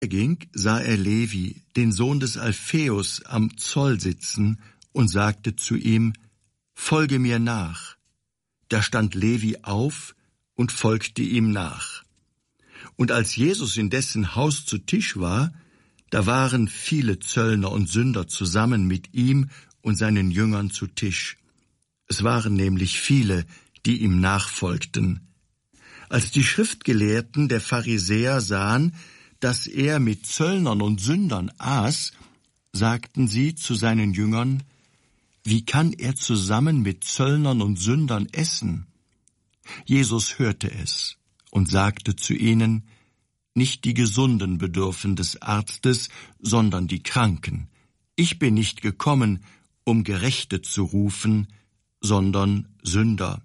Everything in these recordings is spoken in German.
Er ging, sah er Levi, den Sohn des Alpheus, am Zoll sitzen und sagte zu ihm: Folge mir nach. Da stand Levi auf und folgte ihm nach. Und als Jesus in dessen Haus zu Tisch war, da waren viele Zöllner und Sünder zusammen mit ihm und seinen Jüngern zu Tisch. Es waren nämlich viele, die ihm nachfolgten. Als die Schriftgelehrten der Pharisäer sahen, dass er mit Zöllnern und Sündern aß, sagten sie zu seinen Jüngern: Wie kann er zusammen mit Zöllnern und Sündern essen? Jesus hörte es und sagte zu ihnen: Nicht die Gesunden bedürfen des Arztes, sondern die Kranken. Ich bin nicht gekommen, um Gerechte zu rufen, sondern Sünder.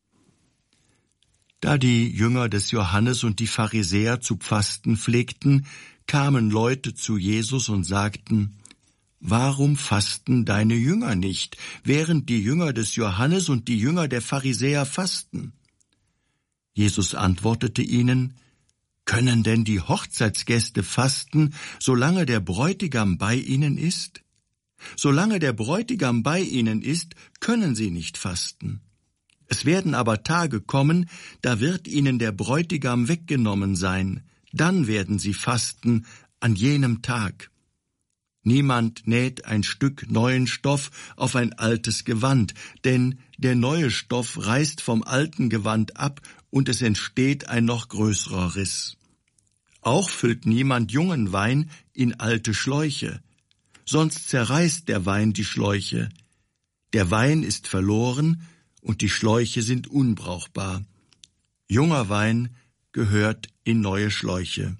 Da die Jünger des Johannes und die Pharisäer zu fasten pflegten, kamen Leute zu Jesus und sagten: Warum fasten deine Jünger nicht, während die Jünger des Johannes und die Jünger der Pharisäer fasten? Jesus antwortete ihnen: Können denn die Hochzeitsgäste fasten, solange der Bräutigam bei ihnen ist? Solange der Bräutigam bei ihnen ist, können sie nicht fasten. Es werden aber Tage kommen, da wird ihnen der Bräutigam weggenommen sein, dann werden sie fasten an jenem Tag. Niemand näht ein Stück neuen Stoff auf ein altes Gewand, denn der neue Stoff reißt vom alten Gewand ab und es entsteht ein noch größerer Riss. Auch füllt niemand jungen Wein in alte Schläuche, sonst zerreißt der Wein die Schläuche. Der Wein ist verloren und die Schläuche sind unbrauchbar. Junger Wein gehört in neue Schläuche.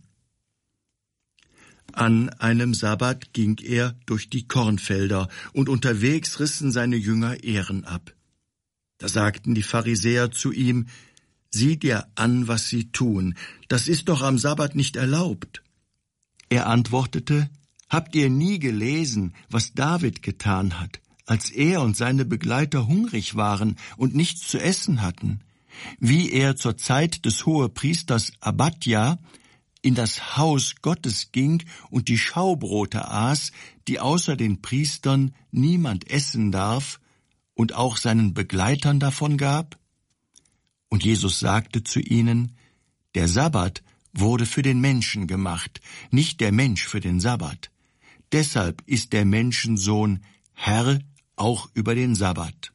An einem Sabbat ging er durch die Kornfelder, und unterwegs rissen seine Jünger Ähren ab. Da sagten die Pharisäer zu ihm: Sieh dir an, was sie tun, das ist doch am Sabbat nicht erlaubt. Er antwortete: Habt ihr nie gelesen, was David getan hat, als er und seine Begleiter hungrig waren und nichts zu essen hatten, wie er zur Zeit des Hohepriesters Abadja in das Haus Gottes ging und die Schaubrote aß, die außer den Priestern niemand essen darf, und auch seinen Begleitern davon gab? Und Jesus sagte zu ihnen: Der Sabbat wurde für den Menschen gemacht, nicht der Mensch für den Sabbat. Deshalb ist der Menschensohn Herr auch über den Sabbat.